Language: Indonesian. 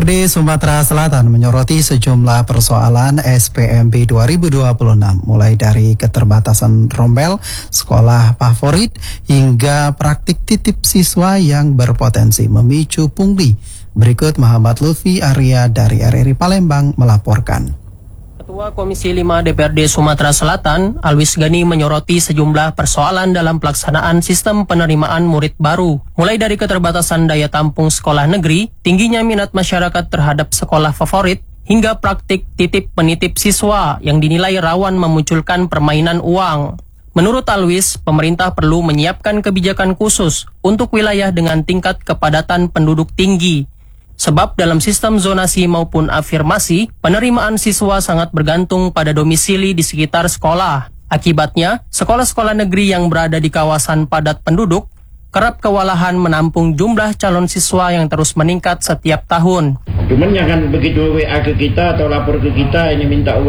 Di Sumatera Selatan menyoroti sejumlah persoalan SPMB 2026, mulai dari keterbatasan rombel, sekolah favorit, hingga praktik titip siswa yang berpotensi memicu pungli. Berikut Muhammad Lutfi Arya dari RRI Palembang melaporkan. Ketua Komisi 5 DPRD Sumatera Selatan, Alwis Gani menyoroti sejumlah persoalan dalam pelaksanaan sistem penerimaan murid baru. Mulai dari keterbatasan daya tampung sekolah negeri, tingginya minat masyarakat terhadap sekolah favorit, hingga praktik titip penitip siswa yang dinilai rawan memunculkan permainan uang. Menurut Alwis, pemerintah perlu menyiapkan kebijakan khusus untuk wilayah dengan tingkat kepadatan penduduk tinggi. Sebab dalam sistem zonasi maupun afirmasi, penerimaan siswa sangat bergantung pada domisili di sekitar sekolah. Akibatnya, sekolah-sekolah negeri yang berada di kawasan padat penduduk kerap kewalahan menampung jumlah calon siswa yang terus meningkat setiap tahun. Cuman jangan begitu WA ke kita atau lapor ke kita ini minta uang